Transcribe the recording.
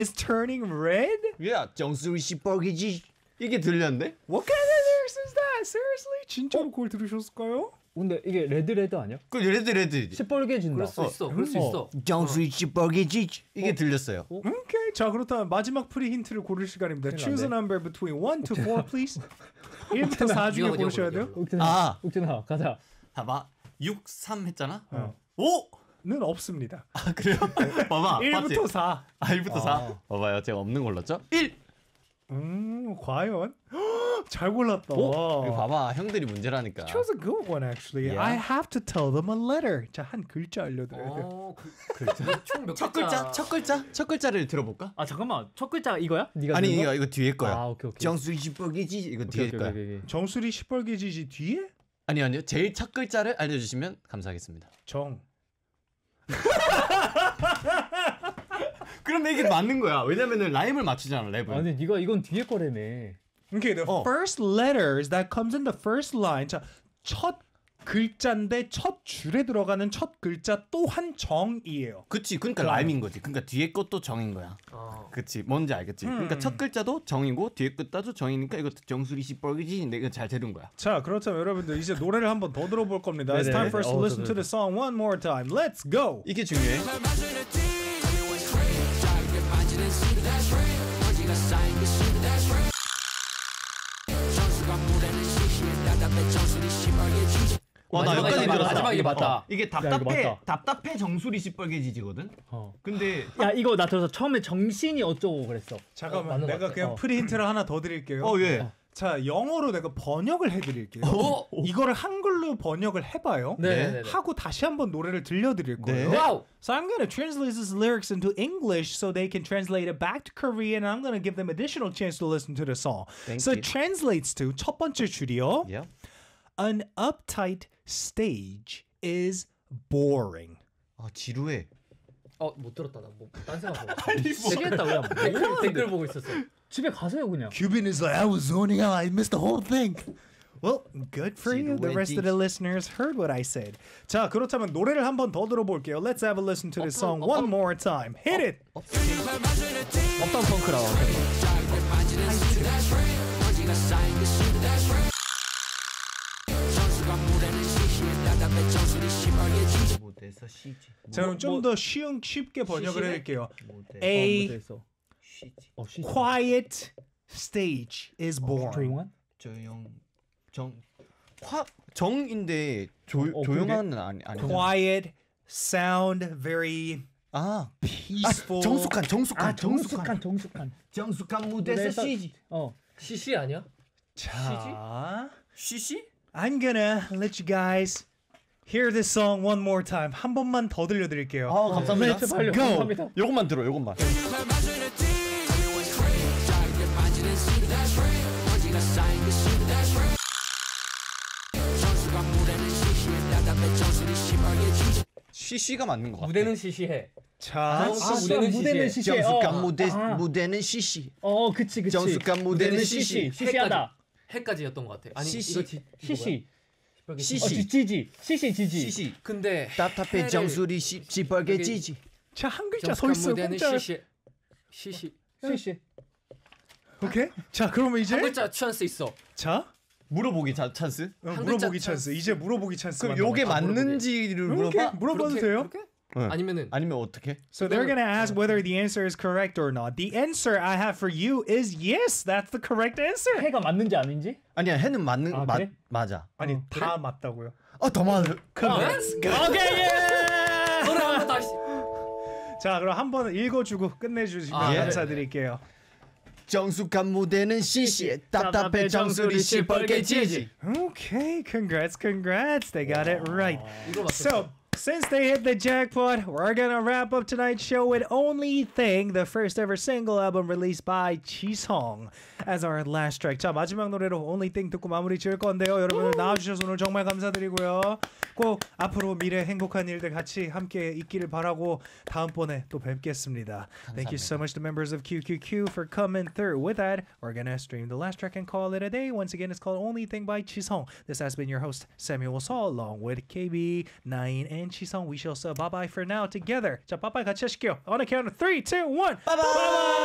is turning red? 야, 정수리 시뻘개지. 이게 들렸는데? What kind of lyrics is that? Seriously? 진짜로 그걸 들으셨을까요? 근데 이게 레드 아니야? 그 레드. 시뻘개진다. 그럴 수 있어. 그럴 수 있어. 정수리 시뻘개지. 이게 들렸어요. Okay. 자, 그렇다면 마지막 프리 힌트를 고를 시간입니다. Choose a number between 1 to 4, please. 1부터 4 중에 고르셔야 돼요. 옥진아 가자. 봐봐. 6, 3 했잖아. 5! 는 없습니다. 아, 그래요? 봐봐. 1부터 4. 1부터 4. 봐봐요. 제가 없는 거 골랐죠? 1! 과연? 잘 골랐다. 이거 봐봐. 형들이 문제라니까. Chose a good one actually. Yeah. I have to tell them a letter. 자, 한 글자 알려드려야 돼요. 총몇 첫 글자? 첫 글자를 들어볼까? 아 잠깐만 첫 글자 이거야? 네가 아니, 들은 거? 이거 뒤에 거야. 아 오케이. 정수리 시뻘개지. 이거 뒤에 거야. 오케이. 정수리 시뻘개지지 뒤에? 아니요. 제일 첫 글자를 알려주시면 감사하겠습니다. 정. 그럼 이게 맞는 거야. 왜냐면은 라임을 맞추잖아, 랩을. 아니 네가 이건 뒤에 거라며. Okay, the first letters that comes in the first line. 자, 첫 글자인데 첫 줄에 들어가는 첫 글자 또한 정이에요. 그치. 그러니까 라임인 거지. 그러니까 뒤에 것도 정인 거야. 그치. 뭔지 알겠지? 그러니까 첫 글자도 정이고 뒤에 글자도 정이니까 이것도 정수리 시뻘개지인데 이거 잘 들은 거야. 자, 그렇다면 여러분들 이제 노래를 한번 더 들어볼 겁니다. It's 네네. time for us to listen to the song one more time. Let's go. 이게 중요해. 와, 나 여기까지 들었어. 마지막 이게 맞다. 이게 이거 맞다. 답답해 정수리 시뻘개지지거든. 근데 야 이거 나 들어서 처음에 정신이 어쩌고 그랬어. 잠깐만, 맞는 것 내가 같아. 그냥 프리 힌트를 하나 더 드릴게요. 예. 자, 영어로 내가 번역을 해드릴게요. 이거를 한글로 번역을 해봐요. 네. 하고 다시 한번 노래를 들려드릴 거예요. 와우. So I'm gonna translate these lyrics into English so they can translate it back to Korean, and I'm gonna give them additional chance to listen to the song. So it translates to 첫 번째 줄이요. Yeah. An uptight stage is boring. 아, 지루해. 못 들었다. 나뭐딴 생각 하고. 시겠다 그냥. 댓글 보고 있었어. 집에 가세요 그냥. Cuban is like, I was zoning out. I missed the whole thing. Well, good for you. The rest of the listeners heard what I said. 자, 그렇다면 노래를 한 번 더 들어볼게요. Let's have a listen to this song one more time. Hit it. 어떤 펑크라고. 모델서 시지. 자, 그럼 좀 더 쉽게 번역을 해드릴게요. 아무도 A 있어. 시지. quiet stage is boring. 조용한? 정인데 조용한 아니. Quiet, sound very peaceful. 정숙한 무대에서 시지. 시시 아니야? 자, 시시? I'm gonna let you guys hear this song one more time. 한 번만 더 들려드릴게요. 감사합니다. Let's 빨리 go. 감사합니다. 요것만 들어, 요것만. 시시가 맞는 것 같아. 무대는 시시해. 자, 무대는 시시해. 정숙한 무대는 시시. 그치. 정숙한 무대는 시시. 시시하다. 해까지였던 것 같아. 아니 시시. 이거 시시. 시시. 지지. 시시. 근데 답답해 정수리 시뻘개지지. 자, 한 글자 더 정숙한 있어요. 무대는 공짜. 시시. 오케이. 자, 그러면 이제 한 글자 찬스 있어. 자, 물어보기 찬스? 물어보기 찬스. 이제 물어보기 찬스. 그럼 요게 맞는지를 물어봐? 물어봐도 돼요? 그렇게? 아니면 어떻게? So they're gonna ask whether the answer is correct or not. The answer I have for you is yes. That's the correct answer. 해가 맞는지 아닌지? 아니야, 해는 맞는 그래? 맞아. 아니, 다 맞다고요. 더 맞아. 오케이. 노래 한번 다시. 자, 그럼 한번 읽어주고 끝내주시면 예. 감사드릴게요. 정숙한 무대는 시시. 답답해 정수리 시뻘개지지. Okay, congrats. They got it right. 이거 맞췄어. So, since they hit the jackpot, we're gonna wrap up tonight's show with Only Thing, the first ever single album released by Jisung, as our last track. 자, 마지막 노래로 Only Thing 듣고 마무리 지을 건데요. 여러분들 나와주셔서 오늘 정말 감사드리고요. 꼭 앞으로 미래 행복한 일들 같이 함께 있기를 바라고 다음번에 또 뵙겠습니다. Thank you so much to members of QQQ for coming through. With that, we're gonna stream the last track and call it a day. Once again, it's called Only Thing by Jisung. This has been your host, Samuel Saul, along with KB9 and and Chisong. We shall say bye bye for now together. 자, bye bye 같이 하실게요. On a count of 3, 2, 1. 바이바이.